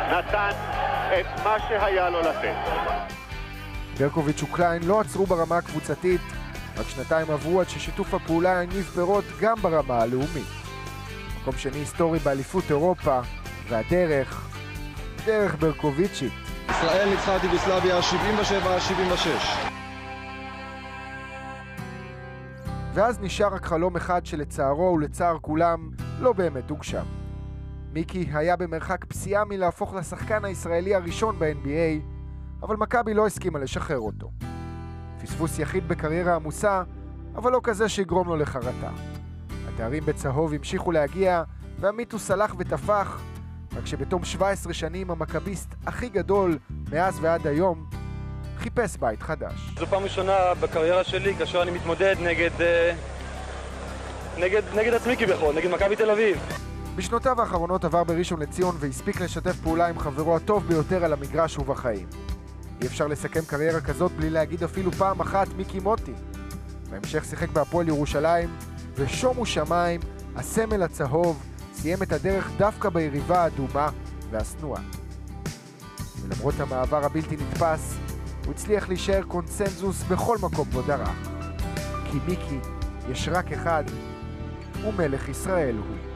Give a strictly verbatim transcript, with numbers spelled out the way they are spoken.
נתן את מה שהיה לו לתת. ברקוביץ' וקליין לא עצרו ברמה הקבוצתית, רק שנתיים עברו עד ששיתוף הפעולה הניב פירות גם ברמה הלאומית. מקום שני היסטורי באליפות אירופה, והדרך, דרך ברקוביצ'ית. ישראל ניצחה את יוגוסלביה שבעים ושבע שבעים ושש. ואז נשאר רק חלום אחד שלצערו ולצער כולם לא באמת הוגשם. מיקי היה במרחק פסיעה מלהפוך לשחקן הישראלי הראשון ב-אן בי איי, אבל מכבי לא הסכימה לשחרר אותו. פספוס יחיד בקריירה עמוסה, אבל לא כזה שיגרום לו לחרטה. התארים בצהוב המשיכו להגיע, והמיתוס הלך ותפח, רק שבתום שבע עשרה שנים המכביסט הכי גדול מאז ועד היום חיפש בית חדש. זו פעם ראשונה בקריירה שלי כאשר אני מתמודד נגד נגד נגד עצמי כביכול, נגד מכבי תל אביב. בשנותיו האחרונות עבר בראשון לציון והספיק לשתף פעולה עם חברו הטוב ביותר על המגרש ובחיים. אי אפשר לסכם קריירה כזאת בלי להגיד אפילו פעם אחת מיקי מוטי. בהמשך שיחק בהפועל ירושלים, ושומו שמיים, הסמל הצהוב, סיים את הדרך דווקא ביריבה האדומה והסנועה. ולמרות המעבר הבלתי נתפס, הוא הצליח להישאר קונסנזוס בכל מקום בו דרך. כי מיקי יש רק אחד, ומלך ישראל הוא.